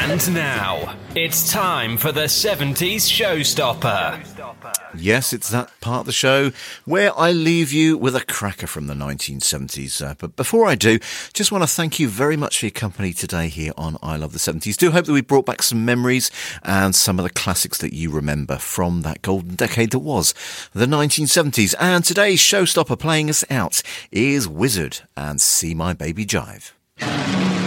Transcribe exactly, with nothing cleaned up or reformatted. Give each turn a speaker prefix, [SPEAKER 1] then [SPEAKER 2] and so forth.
[SPEAKER 1] And now, it's time for the seventies Showstopper.
[SPEAKER 2] Yes, it's that part of the show where I leave you with a cracker from the nineteen seventies. Uh, but before I do, just want to thank you very much for your company today here on I Love the seventies. Do hope that we brought back some memories and some of the classics that you remember from that golden decade that was the nineteen seventies. And today's Showstopper playing us out is Wizard and See My Baby Jive.